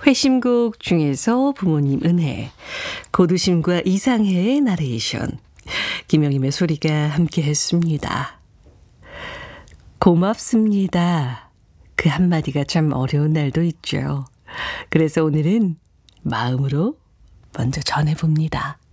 회심곡 중에서 부모님 은혜, 고두심과 이상해의 나레이션, 김영임의 소리가 함께했습니다. 고맙습니다. 그 한마디가 참 어려운 날도 있죠. 그래서 오늘은 마음으로 먼저 전해봅니다.